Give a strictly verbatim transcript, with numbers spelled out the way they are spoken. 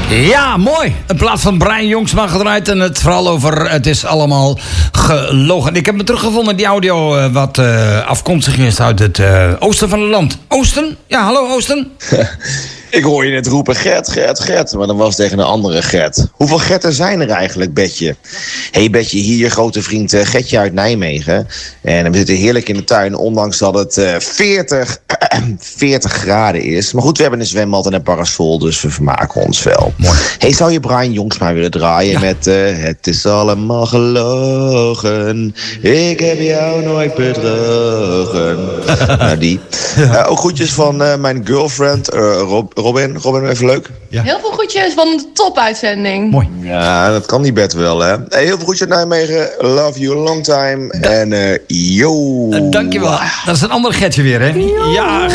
Ja, mooi. Een plaat van Brian Jongsma gedraaid. En het vooral over het is allemaal gelogen. Ik heb me teruggevonden, die audio uh, wat uh, afkomstig is uit het uh, oosten van het land. Oosten? Ja, hallo Oosten. Ik hoor je net roepen Gert, Gert, Gert. Maar dan was het tegen een andere Gert. Hoeveel Gerten zijn er eigenlijk, Betje? Hé hey Betje, hier je grote vriend uh, Gertje uit Nijmegen. En we zitten heerlijk in de tuin, ondanks dat het uh, veertig, veertig graden is. Maar goed, we hebben een zwembad en een parasol, dus we vermaken ons wel. Mooi. Hey, zou je Brian Jongsma willen draaien ja. met... Uh, het is allemaal gelogen, ik heb jou nooit bedrogen. Nou, die. Ja. Uh, ook groetjes van uh, mijn girlfriend, uh, Rob, Robin. Robin, even leuk. Ja. Heel veel groetjes van de topuitzending. Mooi. Ja, dat kan niet bed wel, hè. Hey, heel veel groetjes uit Nijmegen. Love you a long time. Da- en uh, yo. Uh, dankjewel. Dat is een ander Gertje weer, hè? Yo. Ja,